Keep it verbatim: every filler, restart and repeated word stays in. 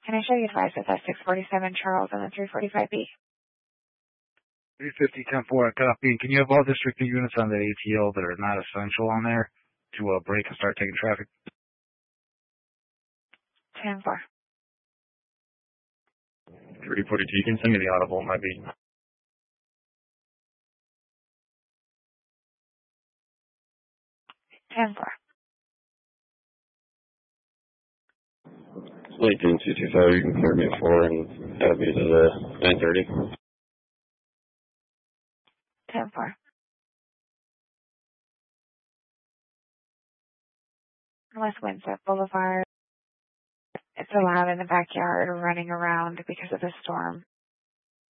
Can I show you advice with that six forty-seven Charles and the three forty-five B? three fifty, ten four, copy. Can you have all district units on the A T O that are not essential on there to uh, break and start taking traffic? ten four. three forty-two, you can send me the audible, it might be. ten four. eighteen two two five, you can clear me at four and add me to the nine thirty. ten four. West Windsor Boulevard. It's allowed in the backyard running around because of the storm.